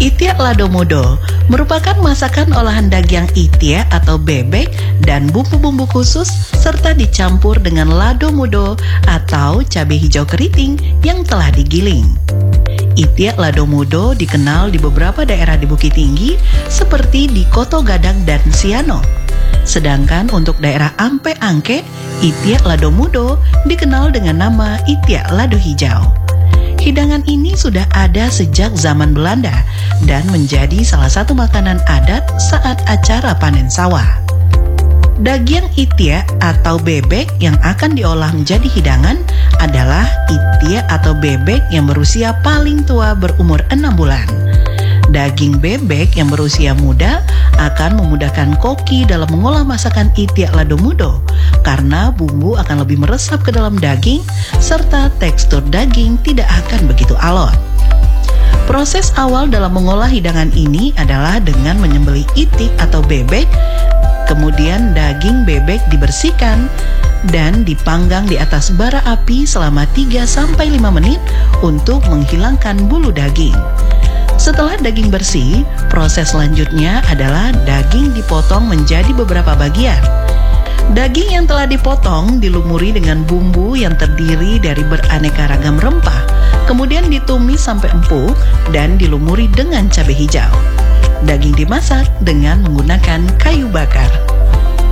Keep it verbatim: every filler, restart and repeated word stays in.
Itik lado mudo merupakan masakan olahan daging itik atau bebek dan bumbu-bumbu khusus serta dicampur dengan lado mudo atau cabai hijau keriting yang telah digiling. Itik lado mudo dikenal di beberapa daerah di Bukit Tinggi seperti di Koto Gadang dan Siano. Sedangkan untuk daerah Ampe Angke, itik lado mudo dikenal dengan nama itik lado hijau. Hidangan ini sudah ada sejak zaman Belanda dan menjadi salah satu makanan adat saat acara panen sawah. Daging itik atau bebek yang akan diolah menjadi hidangan adalah itik atau bebek yang berusia paling tua berumur enam bulan. Daging bebek yang berusia muda akan memudahkan koki dalam mengolah masakan itik lado mudo karena bumbu akan lebih meresap ke dalam daging serta tekstur daging tidak akan begitu alot. Proses awal dalam mengolah hidangan ini adalah dengan menyembelih itik atau bebek, kemudian daging bebek dibersihkan dan dipanggang di atas bara api selama tiga sampai lima menit untuk menghilangkan bulu daging. Setelah daging bersih, proses selanjutnya adalah daging dipotong menjadi beberapa bagian. Daging yang telah dipotong dilumuri dengan bumbu yang terdiri dari beraneka ragam rempah, kemudian ditumis sampai empuk dan dilumuri dengan cabai hijau. Daging dimasak dengan menggunakan kayu bakar.